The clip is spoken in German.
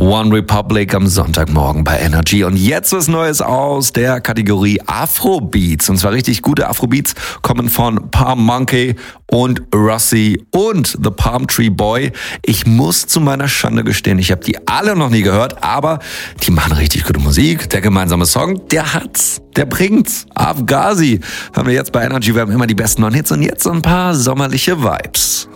One Republic am Sonntagmorgen bei Energy. Und jetzt was Neues aus der Kategorie Afrobeats. Und zwar richtig gute Afrobeats kommen von Palm Monkey und Rossi und The Palm Tree Boy. Ich muss zu meiner Schande gestehen, ich habe die alle noch nie gehört, aber die machen richtig gute Musik. Der gemeinsame Song, der hat's, der bringt's. Afghazi haben wir jetzt bei Energy. Wir haben immer die besten neuen Hits und jetzt so ein paar sommerliche Vibes.